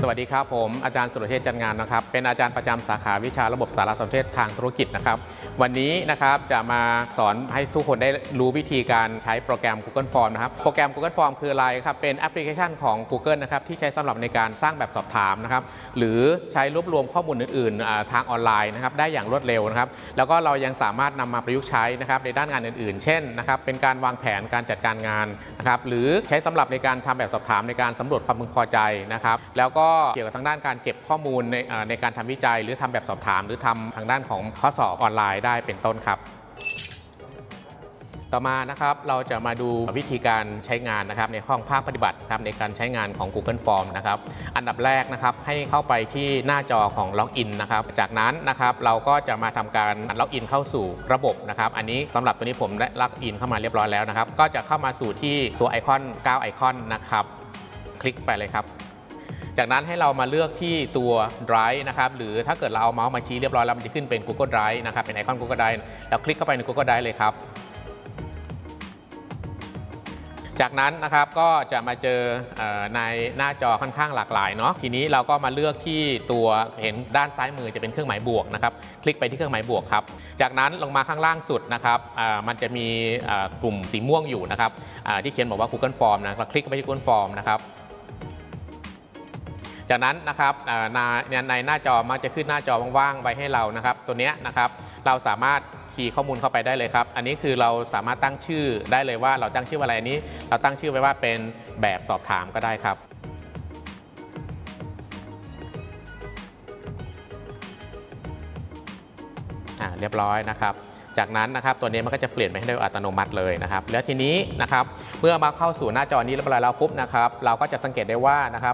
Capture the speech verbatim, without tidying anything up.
สวัสดีครับผมอาจารย์สุรเชษฐ์จันงานนะครับเป็นอาจารย์ประจำสาขาวิชาระบบสารสนเทศทางธุรกิจนะครับวันนี้นะครับจะมาสอนให้ทุกคนได้รู้วิธีการใช้โปรแกรม Google Form นะครับโปรแกรม Google Form คืออะไรครับเป็นแอปพลิเคชันของ Google นะครับที่ใช้สำหรับในการสร้างแบบสอบถามนะครับหรือใช้รวบรวมข้อมูลอื่นๆทางออนไลน์นะครับได้อย่างรวดเร็วนะครับแล้วก็เรายังสามารถนำมาประยุกต์ใช้นะครับในด้านงานอื่นๆเช่นนะครับเป็นการวางแผนการจัดการงานนะครับหรือใช้สำหรับในการทำแบบสอบถามในการสำรวจความพึงพอใจนะครับแล้วก็เกี่ยวกับทางด้านการเก็บข้อมูลในในการทำวิจัยหรือทำแบบสอบถามหรือทำทางด้านของข้อสอบออนไลน์ได้เป็นต้นครับต่อมานะครับเราจะมาดูวิธีการใช้งานนะครับในห้องภาคปฏิบัติครับในการใช้งานของ Google Form นะครับอันดับแรกนะครับให้เข้าไปที่หน้าจอของล็อกอินนะครับจากนั้นนะครับเราก็จะมาทำการล็อกอินเข้าสู่ระบบนะครับอันนี้สำหรับตัวนี้ผมได้ล็อกอินเข้ามาเรียบร้อยแล้วนะครับก็จะเข้ามาสู่ที่ตัวไอคอนเก้าไอคอนนะครับคลิกไปเลยครับจากนั้นให้เรามาเลือกที่ตัว Drive นะครับหรือถ้าเกิดเราเอาเมาส์มาชี้เรียบร้อยแล้วมันจะขึ้นเป็น Google Drive นะครับเป็นไอคอน Google Drive แล้วคลิกเข้าไปใน Google Drive เลยครับจากนั้นนะครับก็จะมาเจอในหน้าจอค่อนข้างหลากหลายเนาะทีนี้เราก็มาเลือกที่ตัวเห็นด้านซ้ายมือจะเป็นเครื่องหมายบวกนะครับคลิกไปที่เครื่องหมายบวกครับจากนั้นลงมาข้างล่างสุดนะครับมันจะมีกลุ่มสีม่วงอยู่นะครับที่เขียนบอกว่า Google Form นะเราคลิกไปที่ Google Form นะครับจากนั้นนะครับในในหน้าจอมักจะขึ้นหน้าจอว่างๆไว้ให้เรานะครับตัวนี้นะครับเราสามารถคีย์ข้อมูลเข้าไปได้เลยครับอันนี้คือเราสามารถตั้งชื่อได้เลยว่าเราตั้งชื่ออะไรอันนี้เราตั้งชื่อไว้ว่าเป็นแบบสอบถามก็ได้ครับอ่าเรียบร้อยนะครับจากนั้นนะครับตัวนี้มันก็จะเปลี่ยนไปให้โดยอัตโนมัติเลยนะครับแล้วทีนี้นะครับเมื่อมาเข้าสู่หน้าจอนี้เรียบร้อยแล้วปุ๊บนะครับเราก็จะสังเกตได้ว่านะครับ